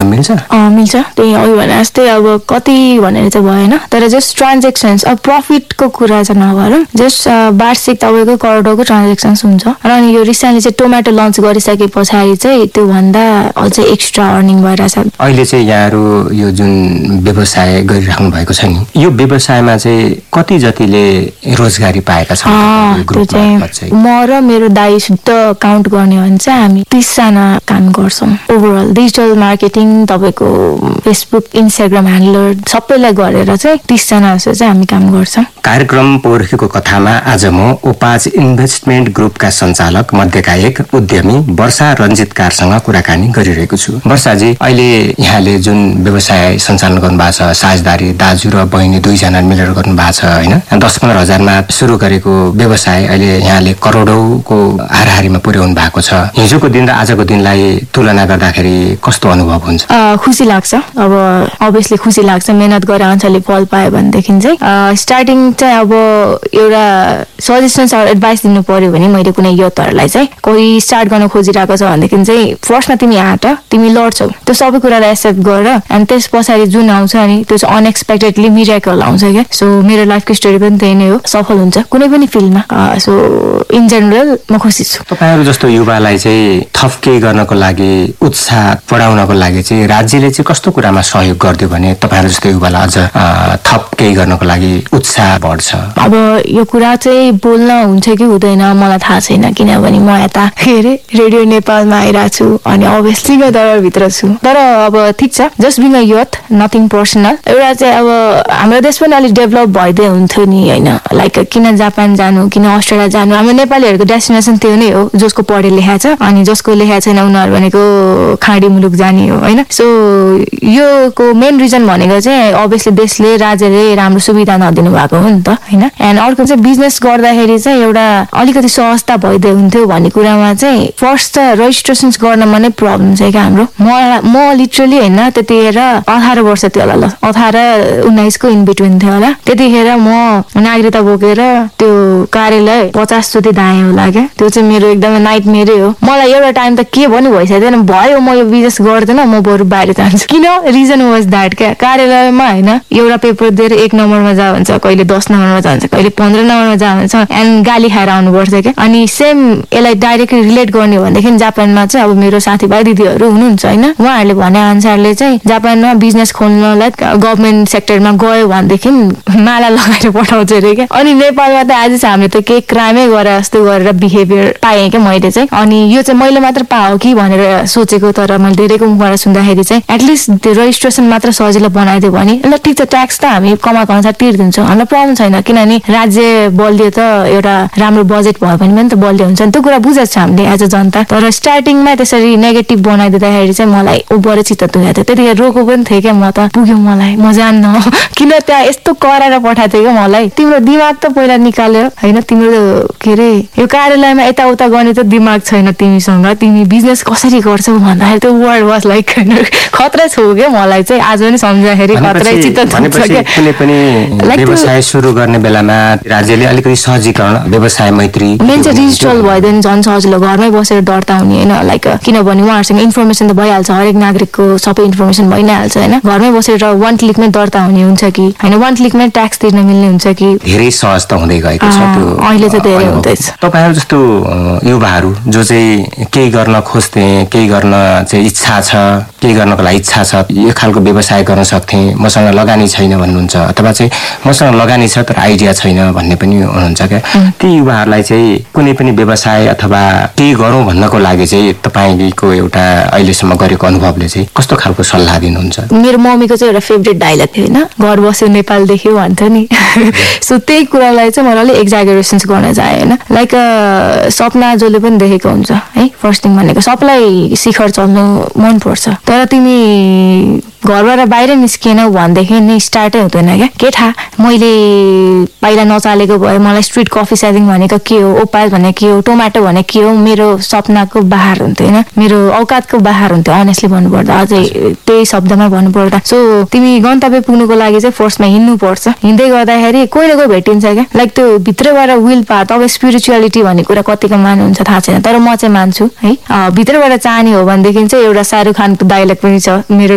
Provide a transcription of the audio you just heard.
मिल्छ? मिल्छ। त्यही अघि भने जस्तै अब कति भनेर चाहिँ भएन, तर जस्ट ट्रान्जेक्सन्स अब प्रफिटको कुरा चाहिँ नगरौँ, जस्ट वार्षिक तपाईँको करोडौँको ट्रान्जेक्सन्स हुन्छ। र अनि यो रिसेन्टली चाहिँ टोमेटो लन्च गरिसके पछाडि चाहिँ त्यो भन्दा अझै एक्स्ट्रा अर्निङ भइरहेछ। अहिले चाहिँ यहाँहरू यो जुन व्यवसाय गरिराख्नु भएको छ नि, यो व्यवसायमा चाहिँ कति जतिले रोजगारी पाएका छन्? त्यो चाहिँ म र मेरो दाइ शुद्ध काउन्ट गर्ने हो भने चाहिँ हामी 30 जना काम गर्छौँ। ओभरअल डिजिटल मार्केटिङ तपाईँको फेसबुक इन्स्टाग्राम ह्यान्डलर सबैलाई गरेर चाहिँ 30 जना जस्तो चाहिँ हामी काम गर्छौँ। कार्यक्रम पौरखीको कथामा आज म ओपाज इन्भेस्टमेन्ट ग्रुपका सञ्चालक मध्येका एक उद्यमी वर्षा रञ्जित कारसँग कुराकानी गरिरहेको छु। वर्षाजी, अहिले यहाँले जुन व्यवसाय सञ्चालन गर्नुभएको छ, साझेदारी दाजु र बहिनी 2 जना मिलेर गर्नुभएको छ होइन, 10-15 हजारमा सुरु गरेको व्यवसाय अहिले यहाँले करोडौँको हाराहारीमा पुर्याउनु भएको छ। हिजोको दिन र आजको दिनलाई तुलना गर्दाखेरि कस्तो अनुभव हुन्छ? खुसी लाग्छ। अब अभियसली खुसी लाग्छ, मेहनत गरे अनुसारले फल पायो भनेदेखि चाहिँ स्टार्टिङ चाहिँ अब एउटा सजेसन्स और एडभाइस दिनु पर्यो भने मैले कुनै युथहरूलाई चाहिँ कोही स्टार्ट गर्न खोजिरहेको छ भनेदेखि चाहिँ फर्स्टमा तिमी आँट, तिमी लड्छौ, त्यो सबै कुरालाई एक्सेप्ट गर अनि त्यस पछाडि जुन आउँछ नि त्यो चाहिँ अनएक्सपेक्टेडली मिरेकल आउँछ क्या। सो मेरो लाइफको स्टोरी पनि त्यही नै हो, सफल हुन्छ कुनै पनि फिल्डमा। सो इन जेनरल म खुसी छु। तपाईहरु जस्तो युवालाई चाहिँ थप केही गर्नको लागि, उत्साह बढाउनको लागि चाहिँ राज्यले चाहिँ कस्तो कुरामा सहयोग गर्दियो भने तपाईँहरू जस्तो युवालाई अझ थप केही गर्नको लागि उत्साह बढ्छ? अब यो कुरा चाहिँ बोल्न हुन्छ कि हुँदैन मलाई थाहा छैन, किनभने म यता रेडियो नेपालमा आइरहेको छु अनि अभियसली म दरबारभित्र छु। तर अब ठिक छ, just being a youth, nothing personal. एउटा चाहिँ अब हाम्रो देश पनि अलिक डेभलप भइदिए हुन्थ्यो नि होइन, लाइक किन जापान जानु, किन अस्ट्रेलिया जानु। हाम्रो नेपालीहरूको डेस्टिनेसन त्यो नै हो, जसको पढे लेखा छ, अनि जसको लेखा छैन उनीहरू भनेको खाडी मुलुक जाने हो होइन। सो यो को मेन रिजन भनेको चाहिँ अभियसली देशले, राज्यले राम्रो सुविधा नदिनु भएको हो नि त होइन। एन्ड अर्को चाहिँ बिजनेस गर्दाखेरि चाहिँ एउटा अलिकति सहजता भइदिए हुन्थ्यो भन्ने कुरामा चाहिँ फर्स्ट त रेजिस्ट्रेसन गर्नमा नै प्रब्लम छ क्या हाम्रो। म लिटरली होइन त्यतिखेर 18 वर्ष थियो होला, 18-19 को इन बिट्विन थियो होला। त्यतिखेर म नागरिकता बोकेर त्यो कार्यालय 50 चोटि धाएँ होला क्या। त्यो चाहिँ मेरो एकदमै नाइट मेरै हो। मलाई एउटा टाइम त के पनि भइसकेन, भयो म यो बिजनेस गर्दैन, म बरु बाहिर जान्छु। किन? रिजन वाज द्याट क्या। कार्यालयमा होइन एउटा पेपर दिएर 1 नम्बरमा जा भन्छ, कहिले 10 नम्बरमा जान्छ, कहिले 15 नम्बरमा जा भन्छ, एन्ड गाली खाएर आउनुपर्छ क्या। अनि सेम यसलाई डाइरेक्टली रिलेट गर्ने भनेदेखि जापानमा चाहिँ अब मेरो साथीभाइ दिदीहरू हुनुहुन्छ होइन, उहाँहरूले भने अनुसारले चाहिँ जापानमा बिजनेस खोल्नलाई गभर्मेन्ट सेक्टरमा गयो भनेदेखि माला लगाएर पठाउँछ अरे क्या। अनि नेपालमा त आज चाहिँ हामीले त केही क्राइमै गरे जस्तो गरेर बिहेभियर पाएँ क्या मैले चाहिँ। अनि यो चाहिँ मैले मात्र पाओ कि भनेर सोचेको, तर मैले धेरैको मुखबाट सुन्दाखेरि चाहिँ एटलिस्ट त्यो रेजिस्ट्रेसन मात्र सजिलो बनाइदियो भने ल ठिक छ, ट्याक्स त हामी कमाएको अनुसार तिर्दिन्छौँ, हामीलाई प्रब्लम छैन। किनभने राज्य बलियो त एउटा राम्रो बजेट भयो भने पनि त बलियो हुन्छ नि, त्यो कुरा बुझेको छ हामीले एज अ जनता। तर स्टार्टिङमा त्यसरी नेगेटिभ बनाइदिँदाखेरि चाहिँ मलाई उभरे चित्त दुखेको थियो। त्यतिखेर रोको पनि थिएँ क्या, म त पुग्यो मलाई, म जान्न किन त्यहाँ यस्तो कराएर पठाएको थियो क्या मलाई। तिम्रो दिमाग त पहिला निकाल्यो होइन, तिम्रो के अरे यो कार्यालयमा यताउता गर्ने त दिमाग छैन तिमीसँग, तिमी बिजनेस कसरी गर्छौ भन्दाखेरि त्यो वर्ड वाज लाइक खतरा छु क्या। मलाई चाहिँ आज पनि सम्झाखेरि खतरै चित्त दुख्छ क्या। कुनै पनि व्यवसाय सुरु गर्ने बेलामा राज्यले अलिकति सहजीकरण, व्यवसाय मैत्री मेन चाहिँ डिजिटल भइदियो भने झन् सजिलो, घरमै बसेर दर्ता हुने होइन। लाइक किनभने उहाँहरूसँग इन्फर्मेसन त भइहाल्छ, हरेक नागरिकको सबै इन्फर्मेसन भइ नै हाल्छ होइन। घरमै बसेर 1 क्लिकमै दर्ता हुने हुन्छ कि होइन, 1 क्लिकमै ट्याक्स तिर्न मिल्ने हुन्छ कि। धेरै सहज त हुँदै गएको छ त्यो अहिले चाहिँ धेरै हुँदैछ। तपाईहरु जस्तो युवाहरू जो चाहिँ केही गर्न खोज्थे, केही गर्न चाहिँ इच्छा छ, केही गर्नको लागि इच्छा छ, यो खालको व्यवसाय गर्न सक्थे, मसँग लगानी छैन भन्नुहुन्छ, अथवा चाहिँ मसँग लगानी छ तर आइडिया छैन भन्ने पनि हुनुहुन्छ क्या। ती युवाहरूलाई चाहिँ कुनै पनि व्यवसाय अथवा केही गरौँ भन्नको लागि चाहिँ तपाईँको एउटा अहिलेसम्म गरेको अनुभवले चाहिँ कस्तो खालको सल्लाह दिनुहुन्छ? मेरो मम्मीको चाहिँ एउटा फेभरेट डायलग थियो होइन, घर बस्यो नेपाल देख्यो भन्छ नि। सो त्यही कुरालाई चाहिँ मलाई अलिक एक्जागरेसन्स गर्न चाहे होइन। लाइक सपना जसले पनि देखेको हुन्छ है, फर्स्ट थिङ भनेको सबलाई शिखर चल्नु मनपर्छ, तर तिमी घरबाट बाहिर निस्किएन भनेदेखि नि स्टार्टै हुँदैन क्या। के थाहा मैले पहिला नचालेको भए मलाई स्ट्रिट कफी सेलिङ भनेको के हो, ओपाल भनेको के हो, टोमेटो भनेको के हो, मेरो सपनाको बाहर हुन्थ्यो होइन, मेरो औकातको बाहर हुन्थ्यो अनेस्टली भन्नुपर्दा, अझै त्यही शब्दमा भन्नुपर्दा। सो तिमी गन्तव्य पुग्नुको लागि चाहिँ फर्स्टमा हिँड्नु पर्छ, हिँड्दै गर्दाखेरि कोही न कोही भेटिन्छ क्या। लाइक त्यो भित्रबाट विल पावर, तपाईँ स्पिरिचुअलिटी भन्ने कुरा कतिको मान्नुहुन्छ थाहा छैन, तर म चाहिँ मान्छु है। भित्रबाट चाहने हो भनेदेखि चाहिँ एउटा शाहरुख खानको डायलग पनि छ, मेरो